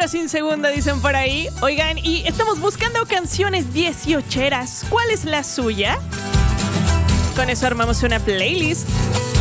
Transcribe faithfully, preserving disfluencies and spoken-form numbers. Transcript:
sin segunda, dicen por ahí. Oigan, y estamos buscando canciones dieciocheras. ¿Cuál es la suya? Con eso armamos una playlist.